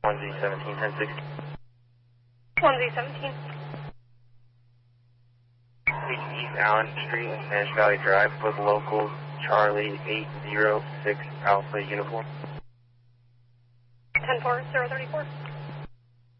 1Z17, 1060. 1Z17. East Allen Street, Nash Valley Drive, with local Charlie 806 Alpha Uniform. 10-4, 034.